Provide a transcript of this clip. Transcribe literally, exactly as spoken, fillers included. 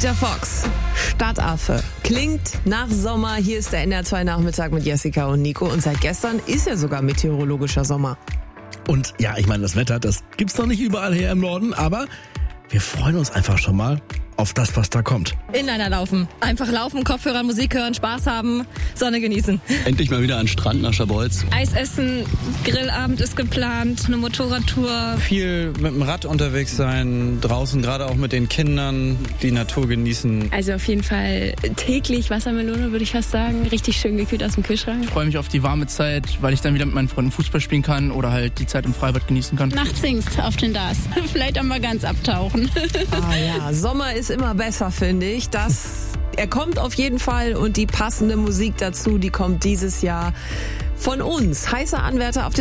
Peter Fox, Stadtaffe. Klingt nach Sommer. Hier ist der N R zwei Nachmittag mit Jessica und Nico. Und seit gestern ist ja sogar meteorologischer Sommer. Und ja, ich meine, das Wetter, das gibt's noch nicht überall her im Norden, aber wir freuen uns einfach schon mal auf das, was da kommt. Inliner laufen. Einfach laufen, Kopfhörer, Musik hören, Spaß haben, Sonne genießen. Endlich mal wieder an den Strand nach Schabolz. Eis essen, Grillabend ist geplant, eine Motorradtour. Viel mit dem Rad unterwegs sein, draußen, gerade auch mit den Kindern, die Natur genießen. Also auf jeden Fall täglich Wassermelone, würde ich fast sagen. Richtig schön gekühlt aus dem Kühlschrank. Ich freue mich auf die warme Zeit, weil ich dann wieder mit meinen Freunden Fußball spielen kann oder halt die Zeit im Freibad genießen kann. Nachts singst auf den Das. Vielleicht auch mal ganz abtauchen. Ah ja, Sommer ist immer besser, finde ich. Das, er kommt auf jeden Fall und die passende Musik dazu, die kommt dieses Jahr von uns. Heißer Anwärter auf den